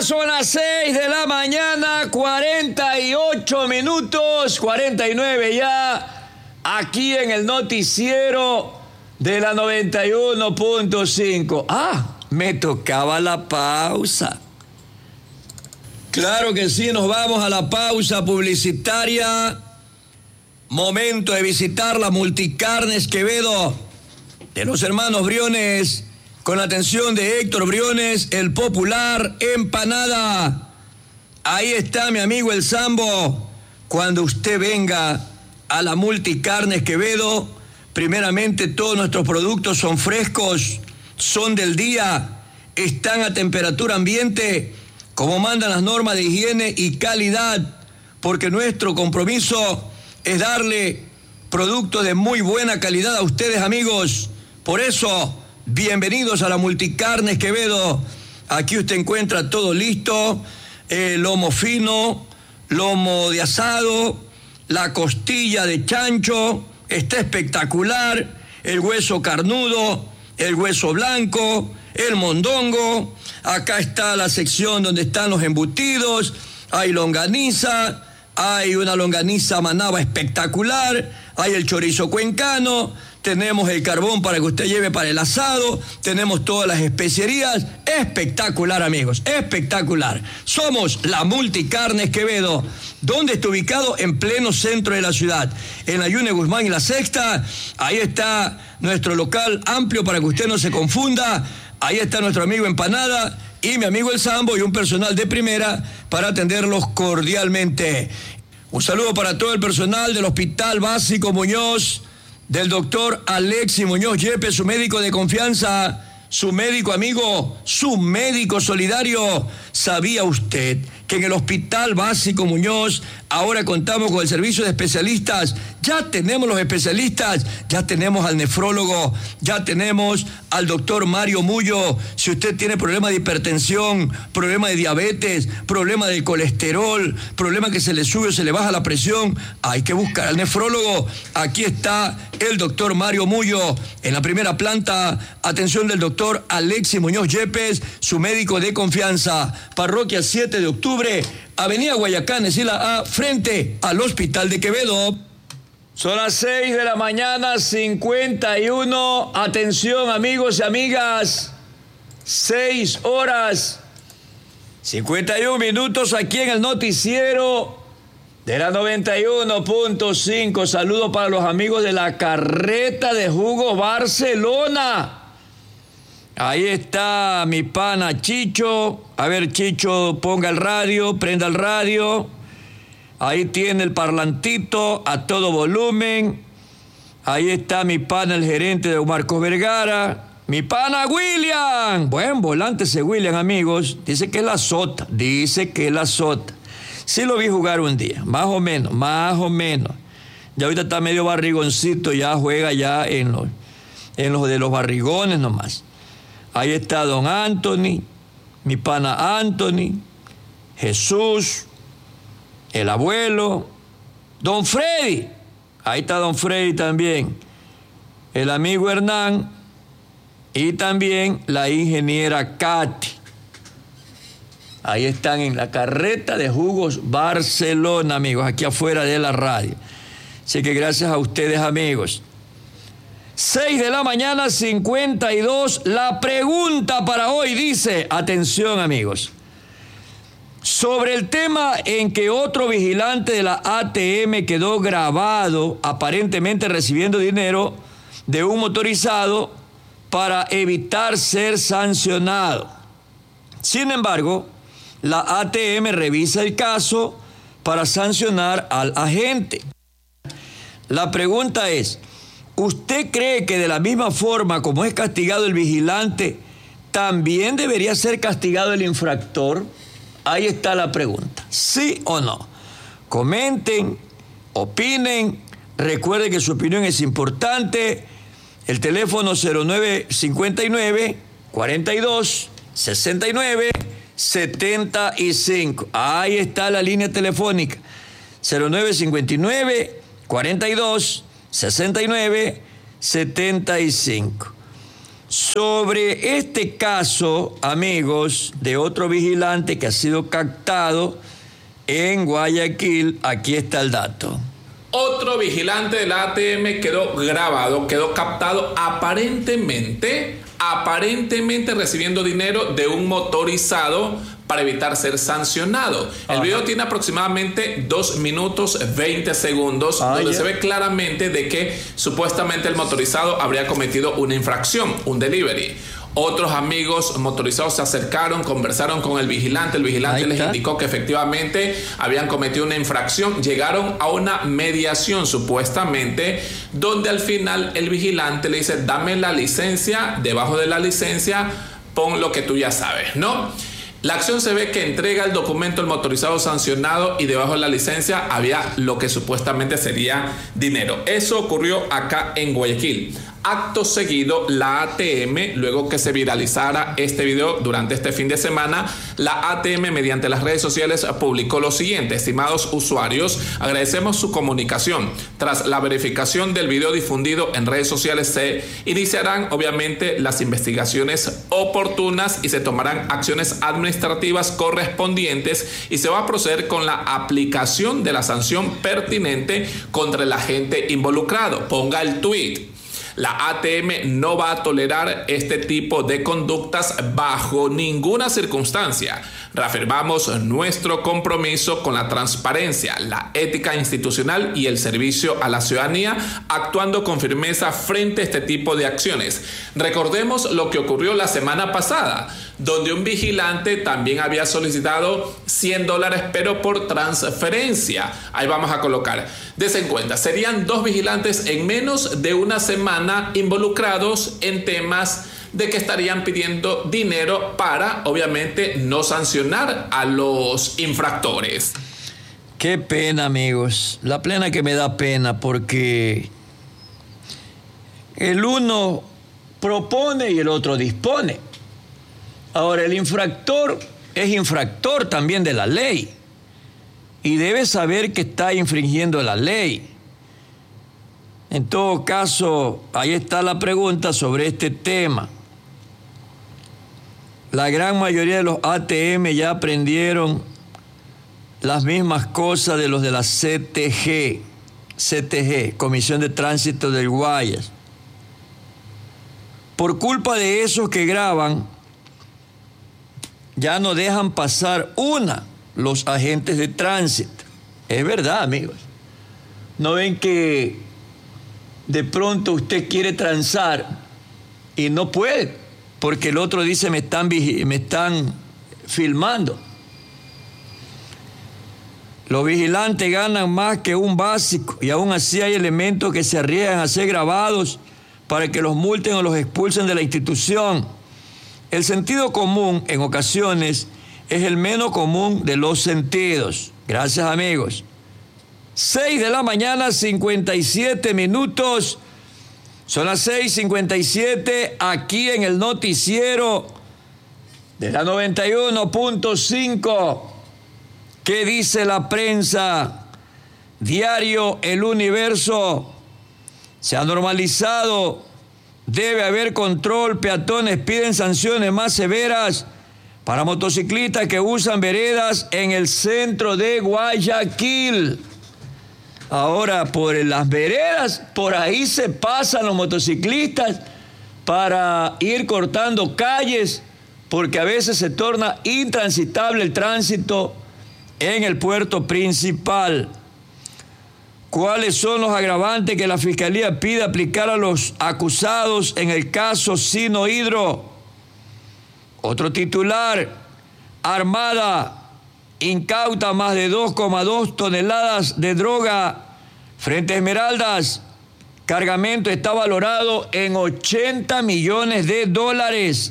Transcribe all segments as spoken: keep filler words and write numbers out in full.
son las seis de la mañana, cuarenta y ocho minutos, cuarenta y nueve ya, aquí en el noticiero de la noventa y uno punto cinco. Ah, me tocaba la pausa. Claro que sí, nos vamos a la pausa publicitaria. Momento de visitar la Multicarnes Quevedo de los hermanos Briones, con la atención de Héctor Briones, el popular Empanada. Ahí está mi amigo el Sambo. Cuando usted venga a la Multicarnes Quevedo, primeramente todos nuestros productos son frescos, son del día, están a temperatura ambiente, como mandan las normas de higiene y calidad, porque nuestro compromiso es darle productos de muy buena calidad a ustedes, amigos. Por eso, bienvenidos a la Multicarnes Quevedo. Aquí usted encuentra todo listo, eh, lomo fino, lomo de asado, la costilla de chancho, está espectacular, el hueso carnudo, el hueso blanco, el mondongo. Acá está la sección donde están los embutidos, hay longaniza, hay una longaniza manaba espectacular, hay el chorizo cuencano, tenemos el carbón para que usted lleve para el asado, tenemos todas las especierías. Espectacular, amigos, espectacular. Somos la Multicarnes Quevedo. ¿Dónde está ubicado? En pleno centro de la ciudad, en la Yune Guzmán y la Sexta. Ahí está nuestro local amplio para que usted no se confunda. Ahí está nuestro amigo Empanada y mi amigo el Sambo y un personal de primera para atenderlos cordialmente. Un saludo para todo el personal del Hospital Básico Muñoz, del doctor Alexis Muñoz Yepes, su médico de confianza, su médico amigo, su médico solidario. ¿Sabía usted que en el Hospital Básico Muñoz ahora contamos con el servicio de especialistas? Ya tenemos los especialistas, ya tenemos al nefrólogo, ya tenemos al doctor Mario Mullo. Si usted tiene problema de hipertensión, problema de diabetes, problema del colesterol, problema que se le sube o se le baja la presión, hay que buscar al nefrólogo. Aquí está el doctor Mario Mullo en la primera planta. Atención del doctor Alexis Muñoz Yepes, su médico de confianza. Parroquia siete de octubre, Avenida Guayacán, Esila A, frente al Hospital de Quevedo. Son las seis de la mañana, cincuenta y uno. Atención, amigos y amigas. Seis horas, cincuenta y un minutos aquí en el noticiero de la noventa y uno punto cinco. Saludos para los amigos de la Carreta de Jugo Barcelona. Ahí está mi pana Chicho. A ver, Chicho, ponga el radio, prenda el radio. Ahí tiene el parlantito a todo volumen. Ahí está mi pana, el gerente de Marcos Vergara. Mi pana William. Buen volante ese William, amigos. Dice que es la sota. Dice que es la sota. Sí lo vi jugar un día. Más o menos, más o menos. Ya ahorita está medio barrigoncito. Ya juega ya en los, en los de los barrigones nomás. Ahí está don Anthony, mi pana Anthony, Jesús, el abuelo, don Freddy. Ahí está don Freddy también. El amigo Hernán y también la ingeniera Katy. Ahí están en la Carreta de Jugos Barcelona, amigos, aquí afuera de la radio. Así que gracias a ustedes, amigos. seis de la mañana, cincuenta y dos. La pregunta para hoy dice, atención, amigos, sobre el tema en que otro vigilante de la A T M quedó grabado aparentemente recibiendo dinero de un motorizado para evitar ser sancionado. Sin embargo, la A T M revisa el caso para sancionar al agente. La pregunta es, ¿usted cree que de la misma forma como es castigado el vigilante, también debería ser castigado el infractor? Ahí está la pregunta. ¿Sí o no? Comenten, opinen. Recuerden que su opinión es importante. El teléfono cero nueve cincuenta y nueve, cuarenta y dos, sesenta y nueve, setenta y cinco. Ahí está la línea telefónica. cero nueve cincuenta y nueve, cuarenta y dos, sesenta y nueve, setenta y cinco. sobre este caso, amigos, de otro vigilante que ha sido captado en Guayaquil. Aquí está el dato. Otro vigilante de la A T M quedó grabado, quedó captado aparentemente, aparentemente recibiendo dinero de un motorizado para evitar ser sancionado. El video tiene aproximadamente dos minutos veinte segundos, ah, donde ya. se ve claramente de que supuestamente el motorizado habría cometido una infracción, un delivery. Otros amigos motorizados se acercaron, conversaron con el vigilante. El vigilante les indicó que efectivamente habían cometido una infracción. Llegaron a una mediación supuestamente, donde al final el vigilante le dice: dame la licencia, debajo de la licencia pon lo que tú ya sabes, ¿no? La acción se ve que entrega el documento al motorizado sancionado y debajo de la licencia había lo que supuestamente sería dinero. Eso ocurrió acá en Guayaquil. Acto seguido, la A T M, luego que se viralizara este video durante este fin de semana, la A T M mediante las redes sociales publicó lo siguiente: estimados usuarios, agradecemos su comunicación. Tras la verificación del video difundido en redes sociales, se iniciarán obviamente las investigaciones oportunas y se tomarán acciones administrativas correspondientes y se va a proceder con la aplicación de la sanción pertinente contra el agente involucrado. Ponga el tweet. La A T M no va a tolerar este tipo de conductas bajo ninguna circunstancia. Reafirmamos nuestro compromiso con la transparencia, la ética institucional y el servicio a la ciudadanía, actuando con firmeza frente a este tipo de acciones. Recordemos lo que ocurrió la semana pasada, donde un vigilante también había solicitado cien dólares, pero por transferencia. Ahí vamos a colocar. Desen en cuenta, serían dos vigilantes en menos de una semana involucrados en temas de que estarían pidiendo dinero para, obviamente, no sancionar a los infractores. Qué pena, amigos. La plena que me da pena, porque el uno propone y el otro dispone. Ahora, el infractor es infractor también de la ley y debe saber que está infringiendo la ley. En todo caso, ahí está la pregunta sobre este tema. La gran mayoría de los A T M ya aprendieron las mismas cosas de los de la C T G, C T G, Comisión de Tránsito del Guayas. Por culpa de esos que graban, ya no dejan pasar una los agentes de tránsito. Es verdad, amigos. ¿No ven que de pronto usted quiere transar y no puede? Porque el otro dice: me están, me están filmando. Los vigilantes ganan más que un básico y aún así hay elementos que se arriesgan a ser grabados para que los multen o los expulsen de la institución. El sentido común en ocasiones es el menos común de los sentidos. Gracias, amigos. seis de la mañana, cincuenta y siete minutos. Son las seis cincuenta y siete aquí en el noticiero de la noventa y uno punto cinco. ¿Qué dice la prensa? Diario El Universo. Se ha normalizado. Debe haber control. Peatones piden sanciones más severas para motociclistas que usan veredas en el centro de Guayaquil. Ahora, por las veredas, por ahí se pasan los motociclistas para ir cortando calles, porque a veces se torna intransitable el tránsito en el puerto principal. ¿Cuáles son los agravantes que la Fiscalía pide aplicar a los acusados en el caso Sinohidro? Otro titular: Armada incauta más de dos coma dos toneladas de droga frente a Esmeraldas. Cargamento está valorado en ochenta millones de dólares.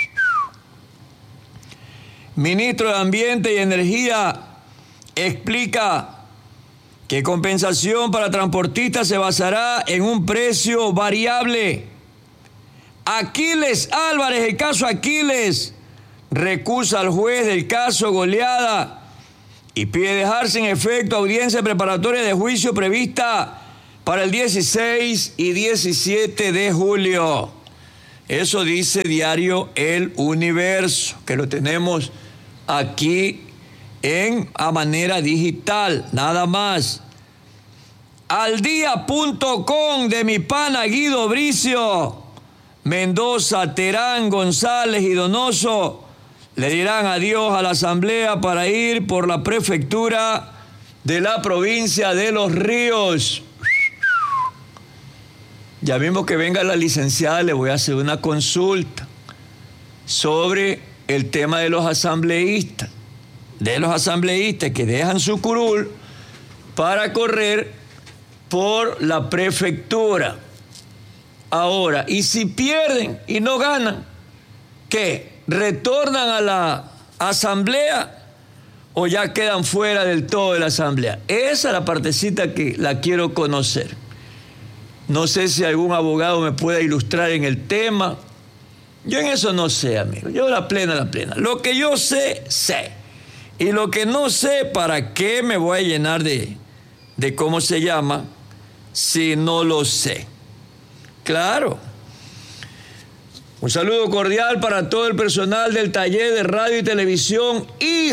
Ministro de Ambiente y Energía explica que compensación para transportistas se basará en un precio variable. Aquiles Álvarez, el caso Aquiles, recusa al juez del caso Goleada y pide dejar sin efecto audiencia preparatoria de juicio prevista para el dieciséis y diecisiete de julio. Eso dice Diario El Universo, que lo tenemos aquí en a manera digital, nada más. Aldía punto com de mi pana Guido Bricio. Mendoza, Terán, González y Donoso le dirán adiós a la asamblea para ir por la prefectura de la provincia de Los Ríos. Ya mismo que venga la licenciada le voy a hacer una consulta sobre el tema de los asambleístas, de los asambleístas que dejan su curul para correr por la prefectura. Ahora, y si pierden y no ganan, ¿qué? ¿Retornan a la asamblea o ya quedan fuera del todo de la asamblea? Esa es la partecita que la quiero conocer. No sé si algún abogado me pueda ilustrar en el tema. Yo en eso no sé, amigo. Yo la plena, la plena. Lo que yo sé, sé. Y lo que no sé, ¿para qué me voy a llenar de, de cómo se llama si no lo sé? Claro. Un saludo cordial para todo el personal del taller de radio y televisión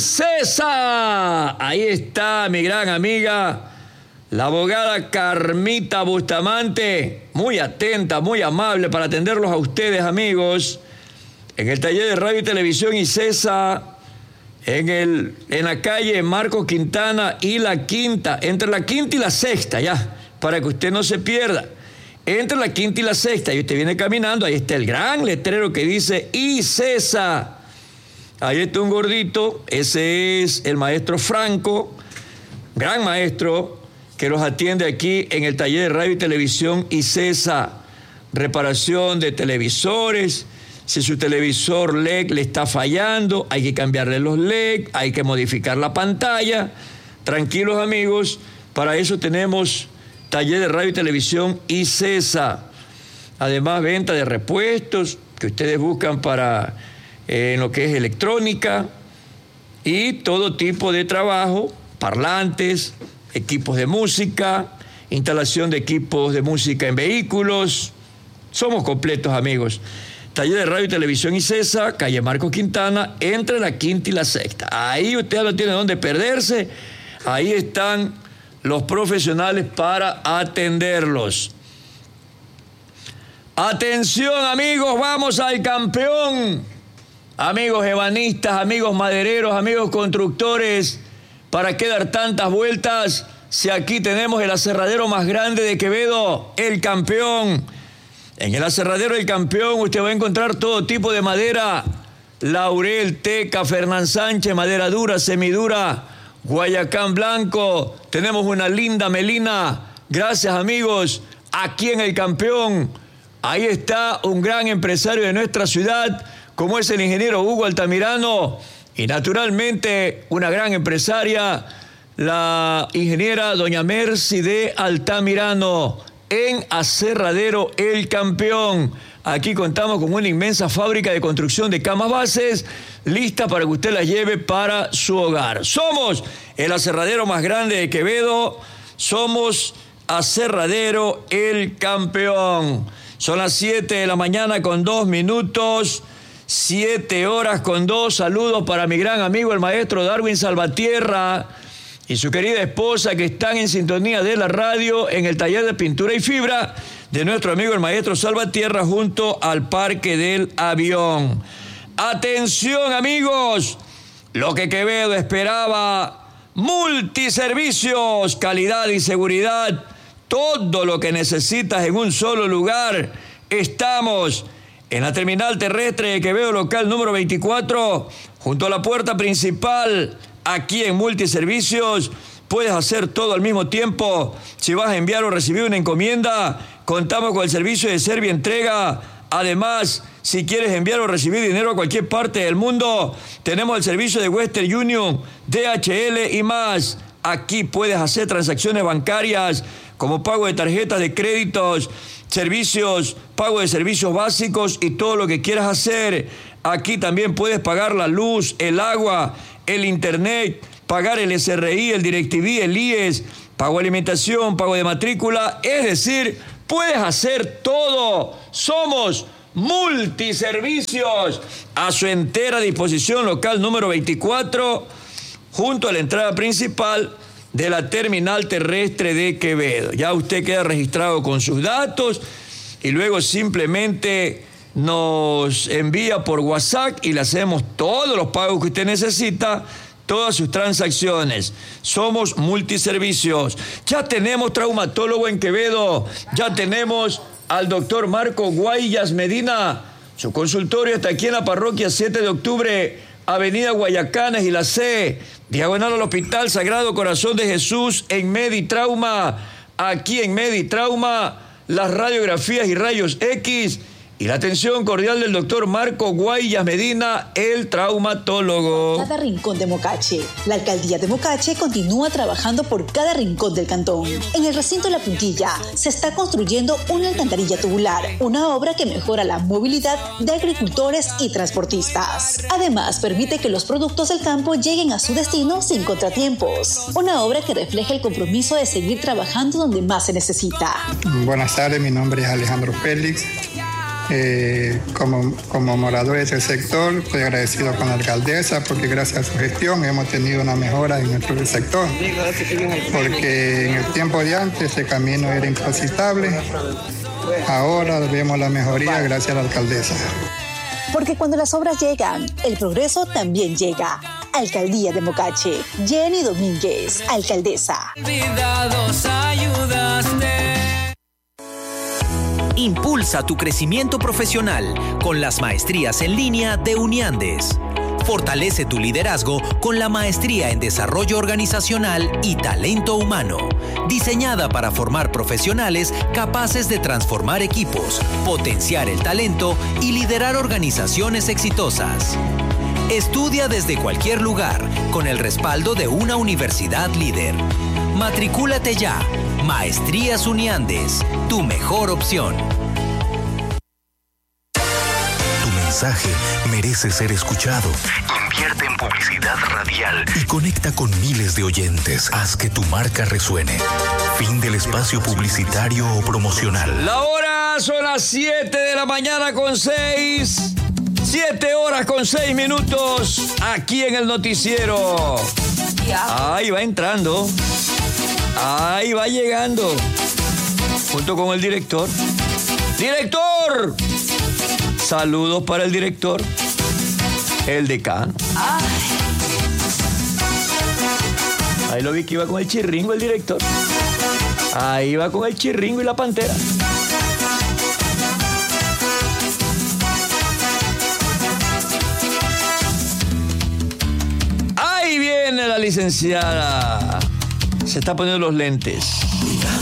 ICESA. Ahí está mi gran amiga, la abogada Carmita Bustamante, muy atenta, muy amable para atenderlos a ustedes, amigos, en el taller de radio y televisión ICESA, en, el, en la calle Marcos Quintana y La Quinta, entre La Quinta y La Sexta, ya, para que usted no se pierda. Entre La Quinta y La Sexta, y usted viene caminando, ahí está el gran letrero que dice ICESA. Ahí está un gordito, ese es el maestro Franco, gran maestro, que los atiende aquí en el taller de radio y televisión ICESA. Reparación de televisores. Si su televisor L E D le está fallando, hay que cambiarle los L E D, hay que modificar la pantalla. Tranquilos, amigos, para eso tenemos taller de radio y televisión ICESA. Además, venta de repuestos que ustedes buscan para eh, en lo que es electrónica y todo tipo de trabajo, parlantes, equipos de música, instalación de equipos de música en vehículos. Somos completos, amigos. Taller de radio y televisión ICESA, calle Marcos Quintana, entre La Quinta y La Sexta. Ahí usted no tiene dónde perderse. Ahí están los profesionales para atenderlos. Atención, amigos, vamos al campeón. Amigos ebanistas, amigos madereros, amigos constructores, ¿para qué dar tantas vueltas si aquí tenemos el aserradero más grande de Quevedo, El Campeón? En el aserradero El Campeón usted va a encontrar todo tipo de madera: laurel, teca, Fernán Sánchez, madera dura, semidura, Guayacán blanco. Tenemos una linda melina. Gracias, amigos, aquí en El Campeón. Ahí está un gran empresario de nuestra ciudad, como es el ingeniero Hugo Altamirano, y naturalmente una gran empresaria, la ingeniera doña Mercy de Altamirano, en Aserradero El Campeón. Aquí contamos con una inmensa fábrica de construcción de camas bases, lista para que usted las lleve para su hogar. Somos el aserradero más grande de Quevedo, somos Aserradero El Campeón. Son las siete de la mañana con dos minutos, siete horas con dos. Saludos para mi gran amigo el maestro Darwin Salvatierra y su querida esposa, que están en sintonía de la radio en el taller de pintura y fibra de nuestro amigo el maestro Salvatierra, junto al Parque del Avión. Atención, amigos, lo que Quevedo esperaba: multiservicios, calidad y seguridad, todo lo que necesitas en un solo lugar. Estamos en la terminal terrestre de Quevedo, local número veinticuatro, junto a la puerta principal. Aquí en Multiservicios puedes hacer todo al mismo tiempo. Si vas a enviar o recibir una encomienda, contamos con el servicio de Servientrega. Además, si quieres enviar o recibir dinero a cualquier parte del mundo, tenemos el servicio de Western Union, D H L y más. Aquí puedes hacer transacciones bancarias como pago de tarjetas de créditos, servicios, pago de servicios básicos y todo lo que quieras hacer. Aquí también puedes pagar la luz, el agua, el internet, pagar el S R I, el DirecTV, el I E S, pago de alimentación, pago de matrícula. Es decir, puedes hacer todo. Somos Multiservicios, a su entera disposición, local número veinticuatro, junto a la entrada principal de la terminal terrestre de Quevedo. Ya usted queda registrado con sus datos y luego simplemente nos envía por WhatsApp y le hacemos todos los pagos que usted necesita, todas sus transacciones. Somos Multiservicios. Ya tenemos traumatólogo en Quevedo, ya tenemos al doctor Marco Guayas Medina. Su consultorio está aquí en la parroquia siete de octubre, Avenida Guayacanes y la C, diagonal al Hospital Sagrado Corazón de Jesús, en Meditrauma. Aquí en Meditrauma, las radiografías y rayos X y la atención cordial del doctor Marco Guayas Medina, el traumatólogo. Cada rincón de Mocache. La alcaldía de Mocache continúa trabajando por cada rincón del cantón. En el recinto La Puntilla se está construyendo una alcantarilla tubular, una obra que mejora la movilidad de agricultores y transportistas. Además, permite que los productos del campo lleguen a su destino sin contratiempos. Una obra que refleja el compromiso de seguir trabajando donde más se necesita. Buenas tardes, mi nombre es Alejandro Félix. Eh, como, como moradores del sector, estoy agradecido con la alcaldesa porque gracias a su gestión hemos tenido una mejora en nuestro sector, porque en el tiempo de antes el camino era intransitable, ahora vemos la mejoría gracias a la alcaldesa. Porque cuando las obras llegan, el progreso también llega. Alcaldía de Mocache. Jenny Domínguez, alcaldesa. Impulsa tu crecimiento profesional con las maestrías en línea de Uniandes. Fortalece tu liderazgo con la maestría en Desarrollo Organizacional y Talento Humano, diseñada para formar profesionales capaces de transformar equipos, potenciar el talento y liderar organizaciones exitosas. Estudia desde cualquier lugar con el respaldo de una universidad líder. Matricúlate ya. Maestrías Uniandes, tu mejor opción. Tu mensaje merece ser escuchado. Invierte en publicidad radial y conecta con miles de oyentes. Haz que tu marca resuene. Fin del espacio publicitario o promocional. La hora son las siete de la mañana con seis. siete horas con seis minutos aquí en el noticiero. Ahí va entrando. Ahí va llegando. Junto con el director. ¡Director! Saludos para el director. El decano. Ay. Ahí lo vi que iba con el chirringo el director. Ahí va con el chirringo y la pantera. Ahí viene la licenciada. Se está poniendo los lentes.